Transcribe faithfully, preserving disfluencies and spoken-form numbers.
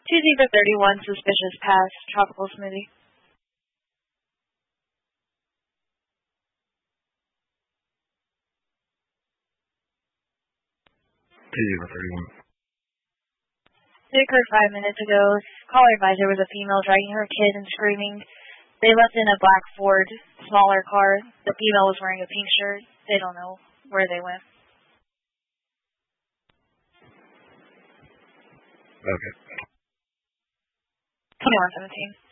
two zero thirty-one, suspicious pass, tropical smoothie. two zero thirty-one. It occurred five minutes ago. Caller advised there was a female dragging her kid and screaming. They left in a black Ford, smaller car. The female was wearing a pink shirt. They don't know where they went. Okay. twenty-one seventeen.